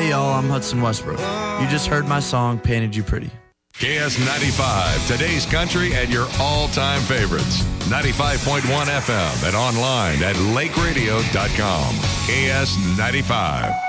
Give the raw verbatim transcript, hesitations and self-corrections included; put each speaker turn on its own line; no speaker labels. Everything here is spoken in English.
Hey, y'all, I'm Hudson Westbrook. You just heard my song, Painted You Pretty.
K S ninety-five, today's country and your all-time favorites. ninety-five point one F M and online at lake radio dot com. K S ninety-five.